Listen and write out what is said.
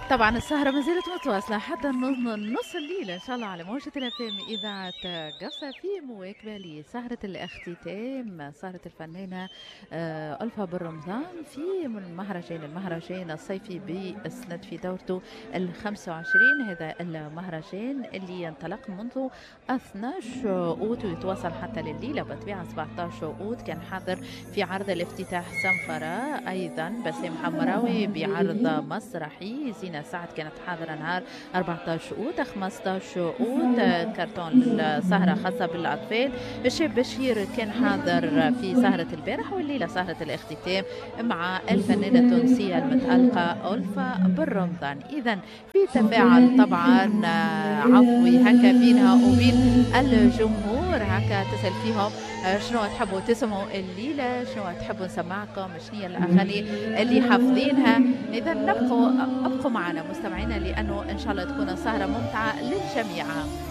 طبعا السهرة ما زالت متواصلة حتى نص الليل إن شاء الله على موجة الأفلام إذاعة قصة في مواكبة لسهرة الاختتام، سهرة الفنانة ألفا بن رمضان في المهرجان الصيفي بسند في دورته ال 25. هذا المهرجان اللي ينطلق منذ 12 أوت ويتواصل حتى لليلة بطبيعة 17 أوت. كان حاضر في عرض الافتتاح سمفرة، أيضا بسام حمراوي بعرض مسرحي، زينة سعد كانت حاضرة نهار 14 أوت. 15 أوت كرتون سهرة خاصة بالأطفال. الشاب بشير كان حاضر في سهرة البارح، والليلة سهرة الاختتام مع الفنانة التونسية المتألقة ألفا بن رمضان. إذا في تفاعل طبعا عفوي هكا بينها وبين الجمهور، هكا تسأل فيهم شنو تحبوا تسمعوا الليلة، شنو تحبوا نسمعكم، شنو هي الأغاني اللي حافظينها. إذا ابقوا معنا مستمعينا، لأنه إن شاء الله تكون سهرة ممتعة للجميع.